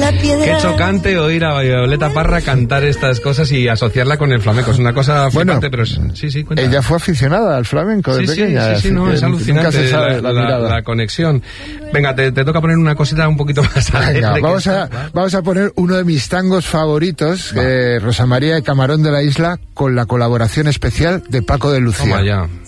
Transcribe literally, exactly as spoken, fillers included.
la piedra. Qué chocante oír a Violeta Parra cantar estas cosas y asociarla con el flamenco. Es una cosa flipante, bueno, pero sí, sí, cuenta. Ella fue aficionada al flamenco de sí, pequeña. Sí, sí, sí, no, es alucinante la, la, la, la conexión. Venga, te, te toca poner una cosita un poquito más alegre. Venga, vamos a, ¿va? vamos a poner uno de mis tangos favoritos, eh, Rosa María de Camarón de la Isla, con la colaboración especial de Paco de Lucía. Toma ya.